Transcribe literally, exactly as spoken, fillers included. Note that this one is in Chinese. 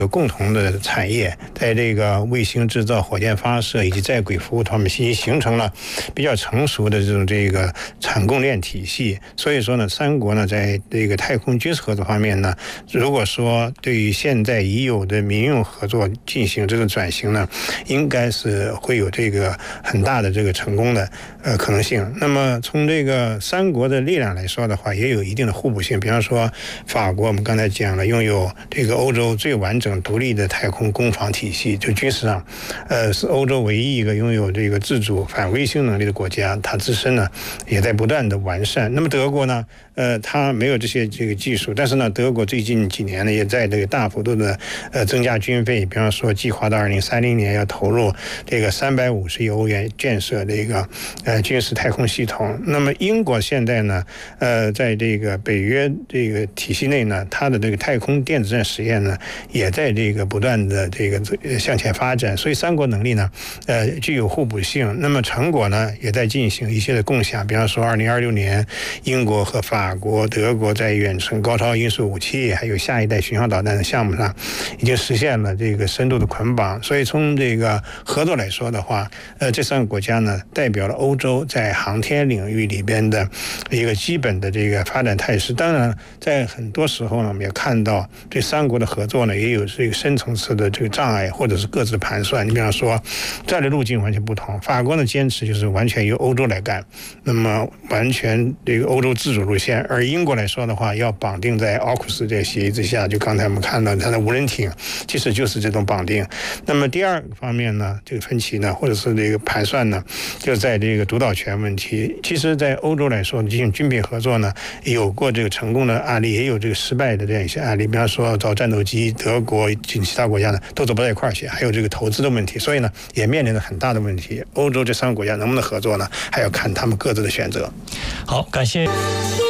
有共同的产业，在这个卫星制造、火箭发射以及在轨服务方面，已经形成了比较成熟的这种这个产供链体系。所以说呢，三国呢在这个太空军事合作方面呢，如果说对于现在已有的民用合作进行这个转型呢，应该是会有这个很大的这个成功的呃可能性。那么从这个三国的力量来说的话，也有一定的互补性。比方说，法国我们刚才讲了，拥有这个欧洲最完整独立的太空攻防体系，就军事上，呃，是欧洲唯一一个拥有这个自主反卫星能力的国家。它自身呢也在不断的完善。那么德国呢，呃，它没有这些这个技术，但是呢，德国最近几年呢也在这个大幅度的呃增加军费，比方说计划到二零三零年要投入这个三百五十亿欧元建设这个呃军事太空系统。那么英国现在呢，呃，在这个北约这个体系内呢，它的这个太空电子战实验呢，也在这个不断的这个向前发展，所以三国能力呢，呃，具有互补性。那么成果呢，也在进行一些的共享。比方说，二零二六年，英国和法国、德国在远程高超音速武器还有下一代巡航导弹的项目上，已经实现了这个深度的捆绑。所以从这个合作来说的话，呃，这三个国家呢，代表了欧洲在航天领域里边的一个基本的这个发展态势。当然，在很多时候呢，我们也看到这三国的合作呢，也有这个深层次的这个障碍，或者是各自的盘算。你比方说，战略路径完全不同。法国呢坚持就是完全由欧洲来干，那么完全这个欧洲自主路线；而英国来说的话，要绑定在奥库斯这个协议之下。就刚才我们看到它的无人艇，其实就是这种绑定。那么第二个方面呢，这个分歧呢，或者是这个盘算呢，就在这个主导权问题。其实，在欧洲来说，进行军备合作呢，有过这个成功的案例，也有这个失败的这样一些案例。比方说造战斗机，德国及其他国家呢都走不到一块儿去，还有这个投资的问题，所以呢也面临着很大的问题。欧洲这三个国家能不能合作呢？还要看他们各自的选择。 好，感谢。